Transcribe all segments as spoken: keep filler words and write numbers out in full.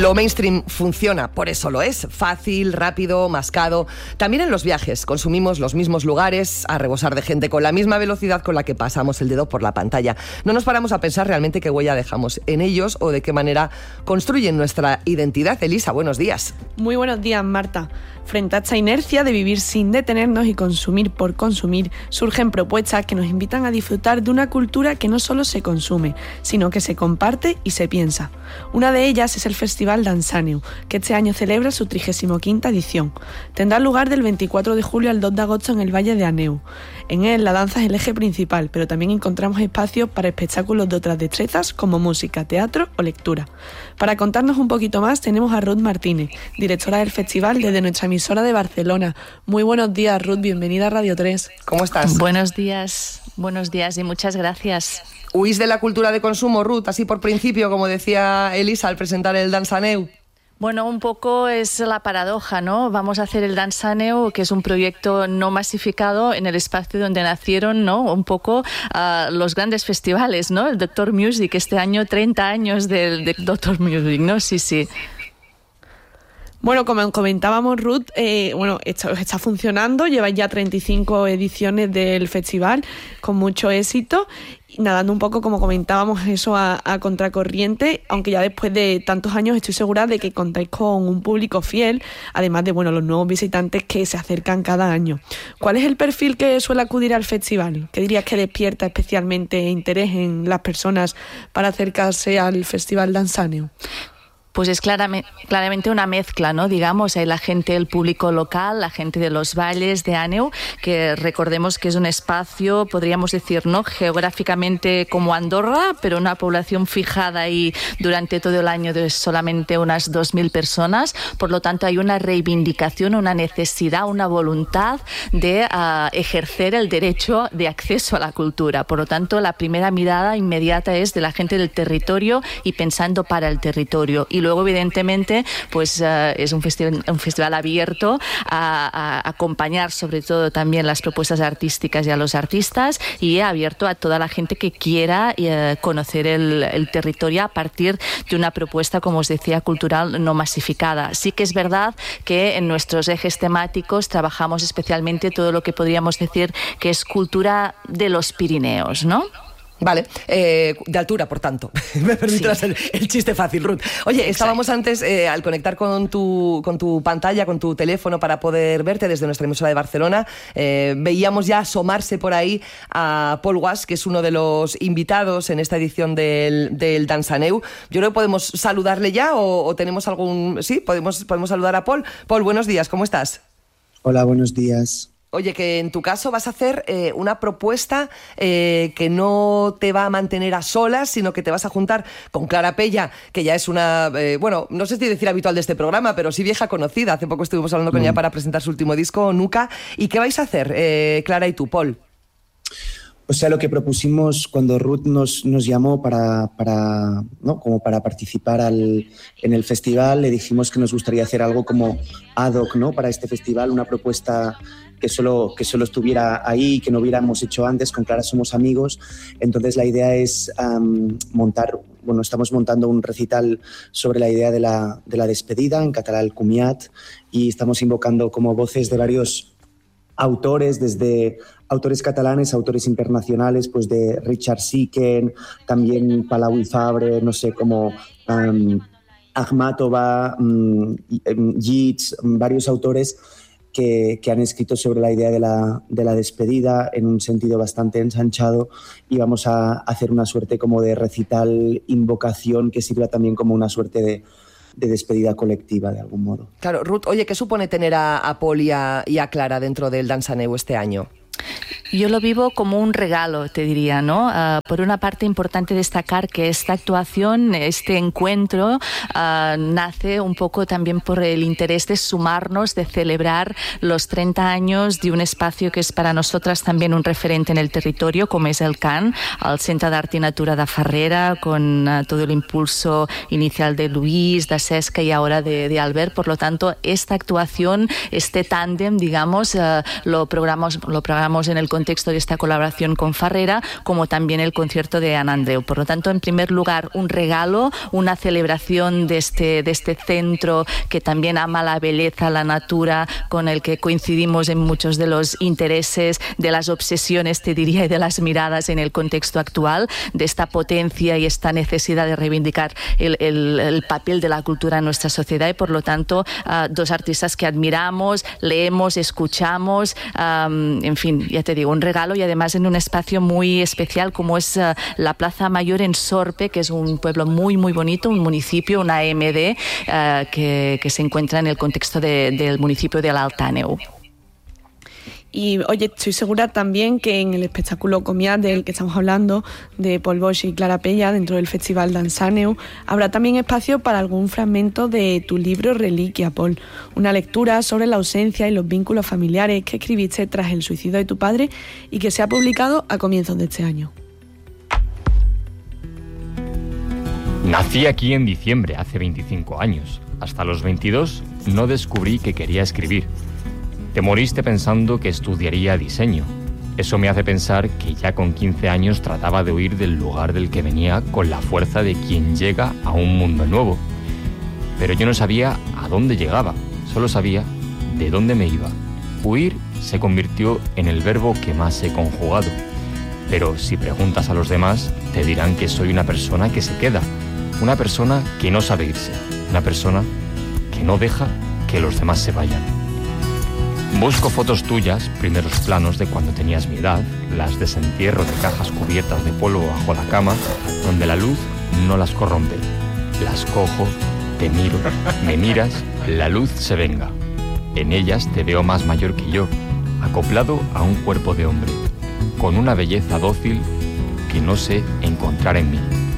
Lo mainstream funciona, por eso lo es. Fácil, rápido, mascado. También en los viajes consumimos los mismos lugares a rebosar de gente con la misma velocidad con la que pasamos el dedo por la pantalla. No nos paramos a pensar realmente qué huella dejamos en ellos o de qué manera construyen nuestra identidad. Elisa, buenos días. Muy buenos días, Marta. Frente a esta inercia de vivir sin detenernos y consumir por consumir, surgen propuestas que nos invitan a disfrutar de una cultura que no solo se consume, sino que se comparte y se piensa. Una de ellas es el Festival Dansaneu, que este año celebra su trigésima quinta edición. Tendrá lugar del veinticuatro de julio al dos de agosto en el Valle de Aneu. En él la danza es el eje principal, pero también encontramos espacios para espectáculos de otras destrezas como música, teatro o lectura. Para contarnos un poquito más tenemos a Ruth Martínez, directora del festival desde nuestra emisora de Barcelona. Muy buenos días, Ruth, bienvenida a Radio tres. ¿Cómo estás? Buenos días, buenos días y muchas gracias. ¿Huís de la cultura de consumo, Ruth, así por principio, como decía Elisa al presentar el Dansaneu? Bueno, un poco es la paradoja, ¿no? Vamos a hacer el Dansaneu, que es un proyecto no masificado en el espacio donde nacieron, ¿no? Un poco uh, los grandes festivales, ¿no? El Doctor Music, este año treinta años del, del Doctor Music, ¿no? Sí, sí. Bueno, como comentábamos, Ruth, eh, bueno, esto está funcionando, lleváis ya treinta y cinco ediciones del festival con mucho éxito, nadando un poco, como comentábamos, eso a, a contracorriente, aunque ya después de tantos años estoy segura de que contáis con un público fiel, además de, bueno, los nuevos visitantes que se acercan cada año. ¿Cuál es el perfil que suele acudir al festival? ¿Qué dirías que despierta especialmente interés en las personas para acercarse al Festival Dansaneu? Pues es claramente, claramente una mezcla, ¿no? Digamos, hay la gente, el público local, la gente de los valles de Aneu, que recordemos que es un espacio, podríamos decir, ¿no? Geográficamente como Andorra, pero una población fijada ahí durante todo el año de solamente unas dos mil personas. Por lo tanto, hay una reivindicación, una necesidad, una voluntad de uh, ejercer el derecho de acceso a la cultura. Por lo tanto, la primera mirada inmediata es de la gente del territorio y pensando para el territorio. Y luego, evidentemente, pues uh, es un festival, un festival abierto a, a acompañar sobre todo también las propuestas artísticas y a los artistas, y abierto a toda la gente que quiera uh, conocer el, el territorio a partir de una propuesta, como os decía, cultural no masificada. Sí que es verdad que en nuestros ejes temáticos trabajamos especialmente todo lo que podríamos decir que es cultura de los Pirineos, ¿no? Vale, eh, de altura, por tanto. Me permitirás sí. el, el chiste fácil, Ruth. Oye, Exacto. estábamos antes, eh, al conectar con tu, con tu pantalla, con tu teléfono para poder verte desde nuestra emisora de Barcelona, eh, veíamos ya asomarse por ahí a Paul Guasch, que es uno de los invitados en esta edición del, del Dansaneu. Yo creo que podemos saludarle ya o, o tenemos algún... Sí, podemos, podemos saludar a Paul. Paul, buenos días, ¿cómo estás? Hola, buenos días. Oye, que en tu caso vas a hacer eh, una propuesta eh, que no te va a mantener a solas, sino que te vas a juntar con Clara Pella, que ya es una, eh, bueno, no sé si decir habitual de este programa, pero sí vieja conocida. Hace poco estuvimos hablando con mm. ella para presentar su último disco, Nuca. ¿Y qué vais a hacer, eh, Clara y tú, Paul? O sea, lo que propusimos cuando Ruth nos, nos llamó para, para, ¿no? como para participar al, en el festival, le dijimos que nos gustaría hacer algo como ad hoc, ¿no? Para este festival, una propuesta que solo, que solo estuviera ahí, que no hubiéramos hecho antes. Con Clara somos amigos, entonces la idea es um, montar, bueno, estamos montando un recital sobre la idea de la, de la despedida, en català el comiat, y estamos invocando como voces de varios autores, desde autores catalanes, autores internacionales, pues de Richard Siken, también Palau y Fabre, no sé, como um, Akhmatova, um, Yeats, um, varios autores que, que han escrito sobre la idea de la, de la despedida en un sentido bastante ensanchado, y vamos a hacer una suerte como de recital, invocación, que sirva también como una suerte de de despedida colectiva, de algún modo. Claro, Ruth, oye, ¿qué supone tener a, a Paul y a, y a Clara dentro del Dansaneu este año? Yo lo vivo como un regalo, te diría, ¿no? Uh, por una parte, importante destacar que esta actuación, este encuentro, uh, nace un poco también por el interés de sumarnos, de celebrar los treinta años de un espacio que es para nosotras también un referente en el territorio, como es el C A N, el Centre d'Art i Natura de Farrera, con uh, todo el impulso inicial de Luis, de Cesca y ahora de, de Albert. Por lo tanto, esta actuación, este tándem, digamos, uh, lo programamos, lo programamos en el contexto contexto de esta colaboración con Farrera, como también el concierto de Ana Andreu. Por lo tanto, en primer lugar, un regalo, una celebración de este, de este centro que también ama la belleza, la natura, con el que coincidimos en muchos de los intereses, de las obsesiones, te diría, y de las miradas en el contexto actual, de esta potencia y esta necesidad de reivindicar el, el, el papel de la cultura en nuestra sociedad, y por lo tanto uh, dos artistas que admiramos, leemos, escuchamos, um, en fin, ya te digo, un regalo, y además en un espacio muy especial como es uh, la Plaza Mayor en Sorpe, que es un pueblo muy muy bonito, un municipio, una A M D uh, que, que se encuentra en el contexto de, del municipio de l'Alt Àneu. Y oye, estoy segura también que en el espectáculo Comiat del que estamos hablando, de Pol Boix y Clara Pella, dentro del Festival d'Ans Àneu, habrá también espacio para algún fragmento de tu libro Reliquia, Pol. Una lectura sobre la ausencia y los vínculos familiares que escribiste tras el suicidio de tu padre y que se ha publicado a comienzos de este año. Nací aquí en diciembre, hace veinticinco años. Hasta los veintidós no descubrí que quería escribir. Te moriste pensando que estudiaría diseño. Eso me hace pensar que ya con quince años trataba de huir del lugar del que venía con la fuerza de quien llega a un mundo nuevo. Pero yo no sabía a dónde llegaba, solo sabía de dónde me iba. Huir se convirtió en el verbo que más he conjugado. Pero si preguntas a los demás, te dirán que soy una persona que se queda, una persona que no sabe irse, una persona que no deja que los demás se vayan. Busco fotos tuyas, primeros planos de cuando tenías mi edad, las desentierro de cajas cubiertas de polvo bajo la cama, donde la luz no las corrompe. Las cojo, te miro, me miras, la luz se venga. En ellas te veo más mayor que yo, acoplado a un cuerpo de hombre, con una belleza dócil que no sé encontrar en mí.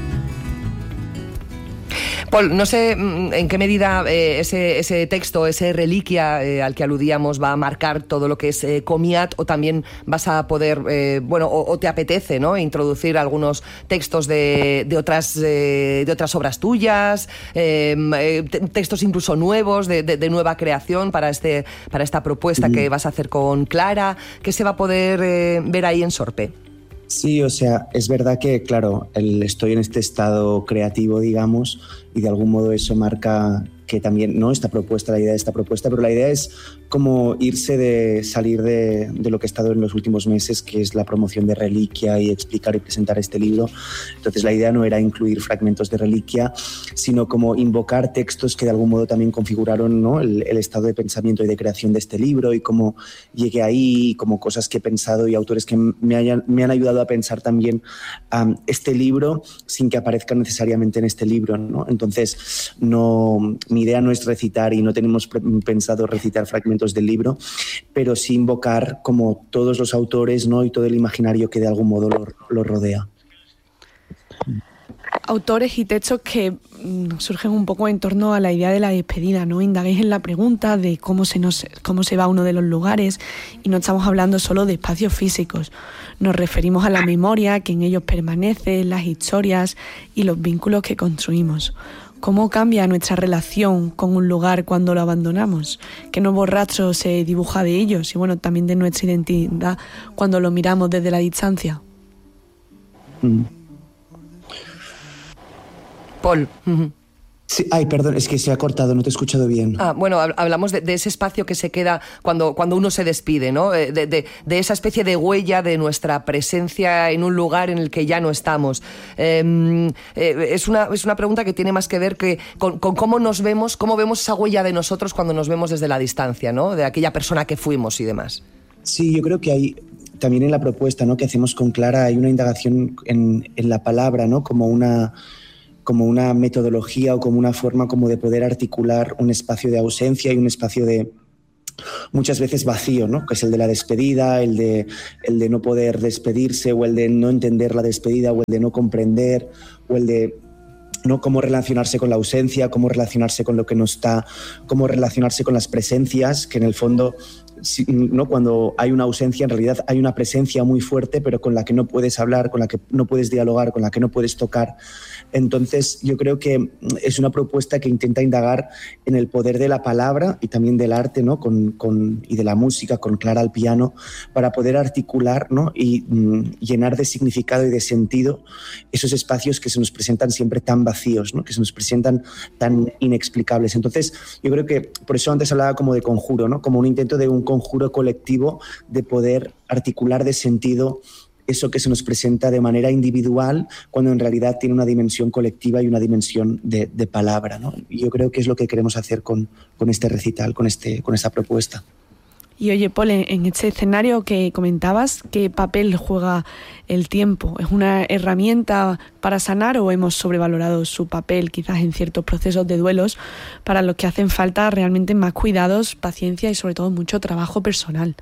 Pol, no sé en qué medida eh, ese, ese texto, ese reliquia eh, al que aludíamos va a marcar todo lo que es eh, Comiat, o también vas a poder, eh, bueno, o, o te apetece, ¿no?, introducir algunos textos de, de, otras, eh, de otras obras tuyas, eh, eh, textos incluso nuevos, de, de, de nueva creación para, este, para esta propuesta mm. que vas a hacer con Clara. ¿Qué se va a poder eh, ver ahí en Sorpe? Sí, o sea, es verdad que, claro, el, estoy en este estado creativo, digamos, y de algún modo eso marca que también, ¿no?, esta propuesta, la idea de esta propuesta, pero la idea es como irse de salir de, de lo que he estado en los últimos meses, que es la promoción de Reliquia y explicar y presentar este libro. Entonces la idea no era incluir fragmentos de Reliquia, sino como invocar textos que de algún modo también configuraron, ¿no?, el, el estado de pensamiento y de creación de este libro, y cómo llegué ahí, como cosas que he pensado y autores que me, hayan, me han ayudado a pensar también um, este libro sin que aparezca necesariamente en este libro, ¿no? Entonces, no... Mi idea no es recitar, y no tenemos pensado recitar fragmentos del libro, pero sí invocar como todos los autores, ¿no?, y todo el imaginario que de algún modo lo, lo rodea. Autores y textos que mm, surgen un poco en torno a la idea de la despedida, ¿no? Indaguéis en la pregunta de cómo se, nos, cómo se va a uno de los lugares, y no estamos hablando solo de espacios físicos. Nos referimos a la memoria que en ellos permanece, las historias y los vínculos que construimos. ¿Cómo cambia nuestra relación con un lugar cuando lo abandonamos? ¿Qué nuevo rastro se dibuja de ellos? Y bueno, también de nuestra identidad cuando lo miramos desde la distancia. Mm. Pol. Uh-huh. Sí, ay, perdón, es que se ha cortado, no te he escuchado bien. Ah, bueno, hablamos de, de ese espacio que se queda cuando, cuando uno se despide, ¿no? De, de, de esa especie de huella de nuestra presencia en un lugar en el que ya no estamos. Eh, eh, es, una, es una pregunta que tiene más que ver que con, con cómo nos vemos, cómo vemos esa huella de nosotros cuando nos vemos desde la distancia, ¿no?, de aquella persona que fuimos y demás. Sí, yo creo que hay también en la propuesta, ¿no?, que hacemos con Clara, hay una indagación en, en la palabra, ¿no?, como una... como una metodología o como una forma como de poder articular un espacio de ausencia y un espacio de muchas veces vacío, ¿no?, que es el de la despedida, el de, el de no poder despedirse, o el de no entender la despedida, o el de no comprender, o el de ¿no?, cómo relacionarse con la ausencia, cómo relacionarse con lo que no está, cómo relacionarse con las presencias, que en el fondo ¿no? Cuando hay una ausencia, en realidad hay una presencia muy fuerte, pero con la que no puedes hablar, con la que no puedes dialogar, con la que no puedes tocar. Entonces, yo creo que es una propuesta que intenta indagar en el poder de la palabra y también del arte, ¿no? Con, con, y de la música, con Clara al piano, para poder articular, ¿no? y mm, llenar de significado y de sentido esos espacios que se nos presentan siempre tan vacíos, ¿no? Que se nos presentan tan inexplicables. Entonces, yo creo que por eso antes hablaba como de conjuro, ¿no? Como un intento de un conjuro colectivo de poder articular de sentido eso que se nos presenta de manera individual cuando en realidad tiene una dimensión colectiva y una dimensión de, de palabra, ¿no? Y yo creo que es lo que queremos hacer con, con este recital, con, este, con esta propuesta. Y oye, Paul, en este escenario que comentabas, ¿qué papel juega el tiempo? ¿Es una herramienta para sanar o hemos sobrevalorado su papel quizás en ciertos procesos de duelos para los que hacen falta realmente más cuidados, paciencia y sobre todo mucho trabajo personal?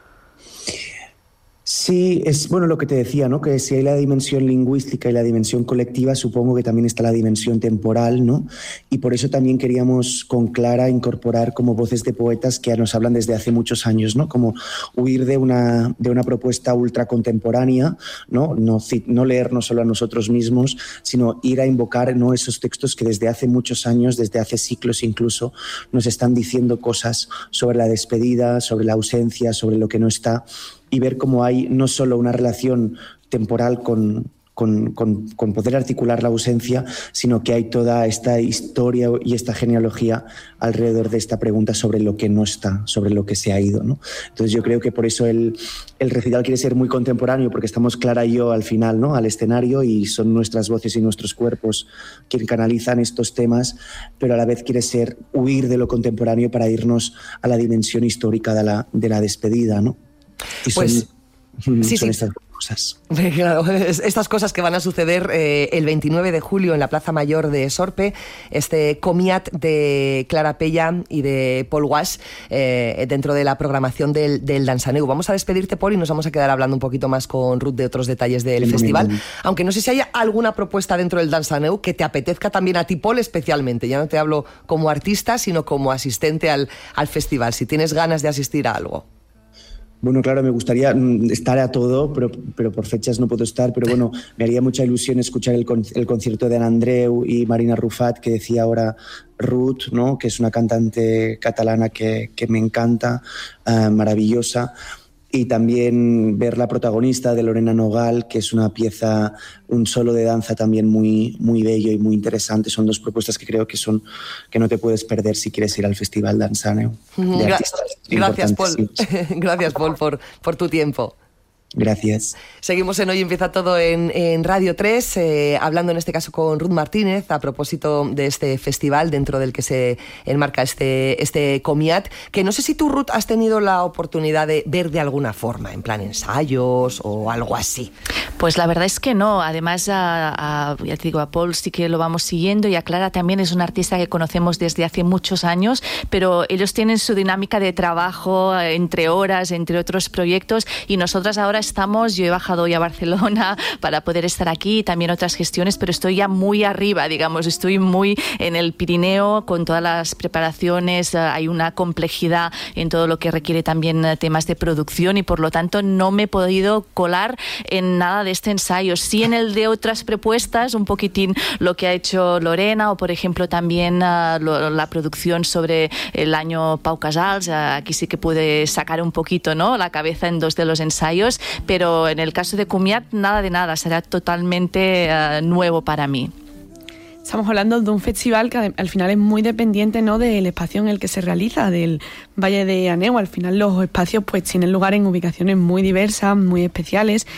Sí, es bueno lo que te decía, ¿no? Que si hay la dimensión lingüística y la dimensión colectiva, supongo que también está la dimensión temporal, ¿no? Y por eso también queríamos con Clara incorporar como voces de poetas que nos hablan desde hace muchos años, ¿no? Como huir de una, de una propuesta ultra contemporánea, ¿no? No, no leernos solo a nosotros mismos, sino ir a invocar, ¿no? Esos textos que desde hace muchos años, desde hace siglos incluso, nos están diciendo cosas sobre la despedida, sobre la ausencia, sobre lo que no está, y ver cómo hay no solo una relación temporal con, con, con, con poder articular la ausencia, sino que hay toda esta historia y esta genealogía alrededor de esta pregunta sobre lo que no está, sobre lo que se ha ido, ¿no? Entonces yo creo que por eso el, el recital quiere ser muy contemporáneo, porque estamos Clara y yo al final, ¿no? Al escenario, y son nuestras voces y nuestros cuerpos quienes canalizan estos temas, pero a la vez quiere ser huir de lo contemporáneo para irnos a la dimensión histórica de la, de la despedida, ¿no? Y son, pues son sí, sí. estas cosas. Claro, estas cosas que van a suceder eh, el veintinueve de julio en la Plaza Mayor de Sorpe, este comiat de Clara Pella y de Paul Wash eh, dentro de la programación del, del Dansaneu. Vamos a despedirte, Paul, y nos vamos a quedar hablando un poquito más con Ruth de otros detalles del Bien, festival, bien. aunque no sé si hay alguna propuesta dentro del Dansaneu que te apetezca también a ti, Paul, especialmente. Ya no te hablo como artista, sino como asistente al, al festival, si tienes ganas de asistir a algo. Bueno, claro, me gustaría estar a todo, pero, pero por fechas no puedo estar. Pero bueno, me haría mucha ilusión escuchar el, con, el concierto de Ana Andreu y Marina Rufat, que decía ahora Ruth, ¿no? Que es una cantante catalana que, que me encanta, uh, maravillosa. Y también ver La protagonista de Lorena Nogal, que es una pieza, un solo de danza también muy, muy bello y muy interesante. Son dos propuestas que creo que son que no te puedes perder si quieres ir al Festival Dansaneu. Gra- Gracias, Paul. Gracias, Paul, por, por tu tiempo. Gracias. Seguimos en Hoy Empieza Todo en, en Radio tres, eh, hablando en este caso con Ruth Martínez a propósito de este festival dentro del que se enmarca este, este comiat, que no sé si tú, Ruth, has tenido la oportunidad de ver de alguna forma, en plan ensayos o algo así. Pues la verdad es que no. Además, a, a, ya te digo, a Paul sí que lo vamos siguiendo, y a Clara también es una artista que conocemos desde hace muchos años, pero ellos tienen su dinámica de trabajo entre horas, entre otros proyectos, y nosotras ahora estamos, yo he bajado hoy a Barcelona para poder estar aquí, también otras gestiones, pero estoy ya muy arriba, digamos, estoy muy en el Pirineo con todas las preparaciones, hay una complejidad en todo lo que requiere también temas de producción, y por lo tanto no me he podido colar en nada de este ensayo. Sí en el de otras propuestas, un poquitín lo que ha hecho Lorena, o por ejemplo también uh, lo, la producción sobre el año Pau Casals, uh, aquí sí que pude sacar un poquito, ¿no?, la cabeza en dos de los ensayos, pero en el caso de Comiat nada de nada, será totalmente uh, nuevo para mí. Estamos hablando de un festival que al final es muy dependiente, ¿no?, del espacio en el que se realiza, del Valle de Aneu. Al final los espacios pues tienen lugar en ubicaciones muy diversas, muy especiales,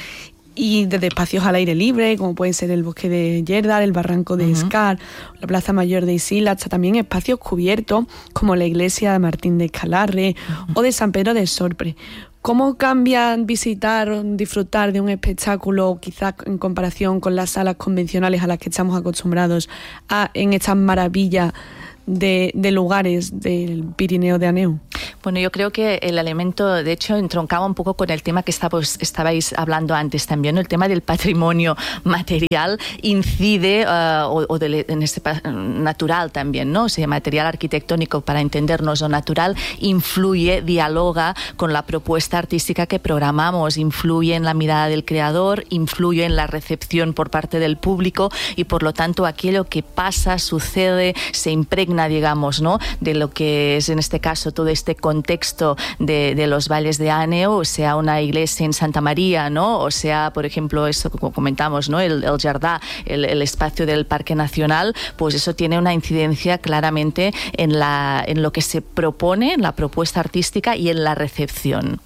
y desde espacios al aire libre, como puede ser el bosque de Llerda, el barranco de uh-huh. Escar, la plaza mayor de Isil, hasta también espacios cubiertos como la iglesia de Martín de Escalarre uh-huh. o de San Pedro de Sorpre. ¿Cómo cambia visitar o disfrutar de un espectáculo, quizás en comparación con las salas convencionales a las que estamos acostumbrados, a, en estas maravillas de, de lugares del Pirineo de Aneu? Bueno, yo creo que el elemento, de hecho, entroncaba un poco con el tema que estabais, estabais hablando antes también, ¿no? El tema del patrimonio material incide, uh, o, o de, en este natural también, ¿no? O sea, material arquitectónico, para entendernos, o natural, influye, dialoga con la propuesta artística que programamos, influye en la mirada del creador, influye en la recepción por parte del público y, por lo tanto, aquello que pasa, sucede, se impregna, digamos, ¿no? De lo que es, en este caso, todo este contexto de, de los valles de Àneu, o sea, una iglesia en Santa María, ¿no? O sea, por ejemplo, eso que comentamos, ¿no? El, el Jardà, el, el espacio del Parque Nacional, pues eso tiene una incidencia claramente en, la, en lo que se propone, en la propuesta artística y en la recepción.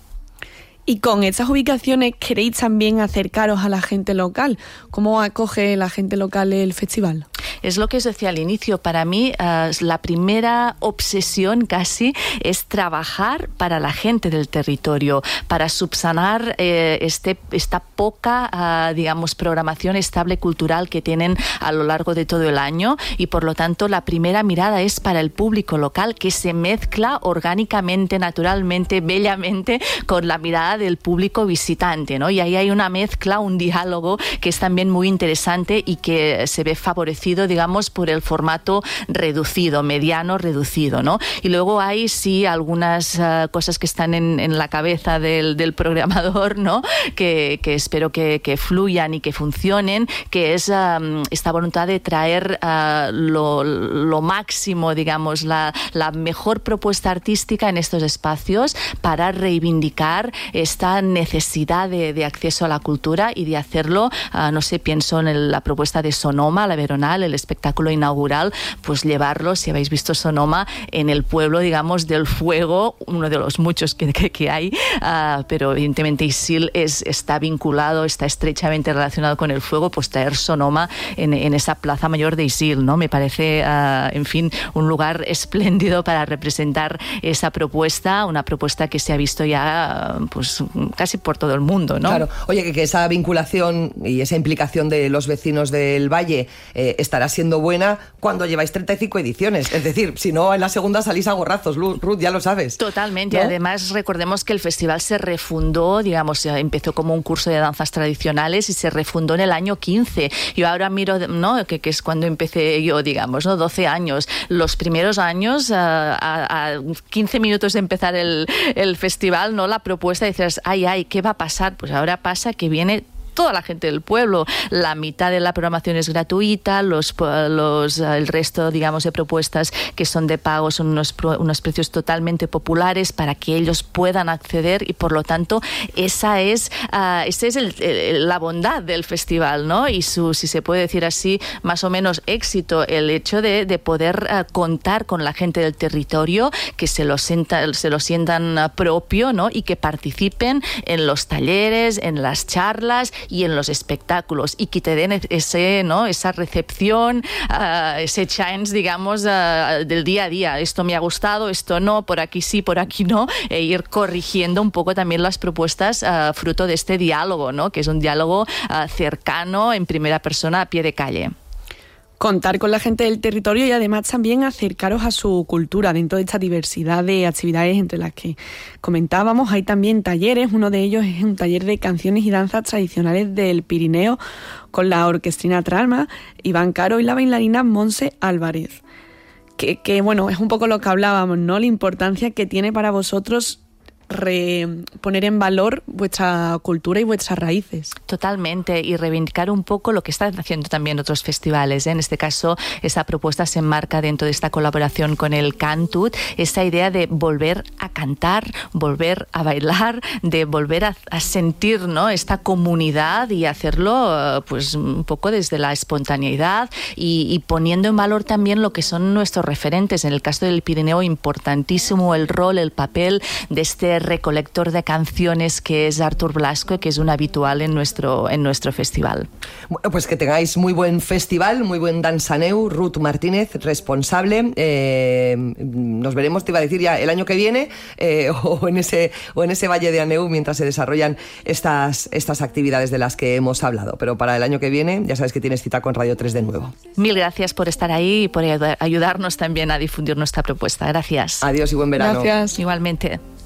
Y con estas ubicaciones queréis también acercaros a la gente local. ¿Cómo acoge la gente local el festival? Es lo que os decía al inicio. Para mí, uh, la primera obsesión casi es trabajar para la gente del territorio, para subsanar eh, este, esta poca, uh, digamos, programación estable cultural que tienen a lo largo de todo el año, y por lo tanto la primera mirada es para el público local, que se mezcla orgánicamente, naturalmente, bellamente con la mirada del público visitante, ¿no? Y ahí hay una mezcla, un diálogo que es también muy interesante y que se ve favorecido, digamos, por el formato reducido, mediano reducido, ¿no? Y luego hay sí algunas uh, cosas que están en, en la cabeza del, del programador, ¿no? Que, que espero que, que fluyan y que funcionen, que es um, esta voluntad de traer uh, lo, lo máximo, digamos, la, la mejor propuesta artística en estos espacios para reivindicar esta necesidad de, de acceso a la cultura y de hacerlo, uh, no sé, pienso en el, la propuesta de Sonoma, la Veronal, el espectáculo inaugural, pues llevarlo, si habéis visto Sonoma, en el pueblo, digamos, del fuego, uno de los muchos que, que, que hay, uh, pero evidentemente Isil es, está vinculado, está estrechamente relacionado con el fuego, pues traer Sonoma en, en esa plaza mayor de Isil, ¿no? Me parece, uh, en fin, un lugar espléndido para representar esa propuesta, una propuesta que se ha visto ya, uh, pues casi por todo el mundo, ¿no? Claro. Oye, que, que esa vinculación y esa implicación de los vecinos del Valle eh, estará siendo buena cuando lleváis treinta y cinco ediciones. Es decir, si no, en la segunda salís a gorrazos, Ruth, ya lo sabes. Totalmente. ¿No? Además, recordemos que el festival se refundó, digamos, empezó como un curso de danzas tradicionales y se refundó en el año quince. Yo ahora miro, ¿no? Que, que es cuando empecé yo, digamos, ¿no? doce años. Los primeros años, a, a, a quince minutos de empezar el, el festival, ¿no? La propuesta, dices, ay, ay, ¿qué va a pasar? Pues ahora pasa que viene toda la gente del pueblo. La mitad de la programación es gratuita, los, los, el resto, digamos, de propuestas que son de pago son unos, unos precios totalmente populares para que ellos puedan acceder, y por lo tanto esa es, uh, esa es el, el, la bondad del festival, ¿no? Y su, si se puede decir así, más o menos éxito, el hecho de, de poder uh, contar con la gente del territorio, que se lo, sienta, se lo sientan uh, propio, ¿no? Y que participen en los talleres, en las charlas y en los espectáculos, y que te den ese, ¿no? esa recepción, uh, ese chance, digamos, uh, del día a día. Esto me ha gustado, esto no, por aquí sí, por aquí no, e ir corrigiendo un poco también las propuestas uh, fruto de este diálogo, ¿no? Que es un diálogo uh, cercano, en primera persona, a pie de calle. Contar con la gente del territorio y además también acercaros a su cultura dentro de esta diversidad de actividades entre las que comentábamos. Hay también talleres, uno de ellos es un taller de canciones y danzas tradicionales del Pirineo con la orquestrina Trama, Iván Caro y la bailarina Monse Álvarez. Que, que bueno, es un poco lo que hablábamos, ¿no? La importancia que tiene para vosotros Re, poner en valor vuestra cultura y vuestras raíces. Totalmente, y reivindicar un poco lo que están haciendo también otros festivales, ¿eh? En este caso, esa propuesta se enmarca dentro de esta colaboración con el Cantut, esa idea de volver a cantar, volver a bailar, de volver a, a sentir, ¿no? esta comunidad y hacerlo pues un poco desde la espontaneidad y, y poniendo en valor también lo que son nuestros referentes. En el caso del Pirineo, importantísimo el rol, el papel de este recolector de canciones que es Artur Blasco, que es un habitual en nuestro, en nuestro festival. Bueno, pues que tengáis muy buen festival, muy buen Dansaneu. Ruth Martínez, responsable. Eh, nos veremos, te iba a decir ya, el año que viene eh, o, en ese, o en ese Valle de Aneu mientras se desarrollan estas, estas actividades de las que hemos hablado. Pero para el año que viene ya sabes que tienes cita con Radio tres de nuevo. Mil gracias por estar ahí y por ayudarnos también a difundir nuestra propuesta. Gracias. Adiós y buen verano. Gracias. Igualmente.